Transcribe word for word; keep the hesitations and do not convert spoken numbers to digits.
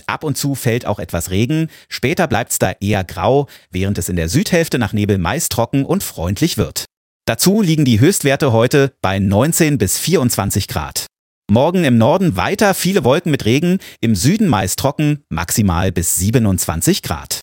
ab und zu fällt auch etwas Regen. Später bleibt es da eher grau, während es in der Südhälfte nach Nebel meist trocken und freundlich wird. Dazu liegen die Höchstwerte heute bei neunzehn bis vierundzwanzig Grad. Morgen im Norden weiter viele Wolken mit Regen, im Süden meist trocken, maximal bis siebenundzwanzig Grad.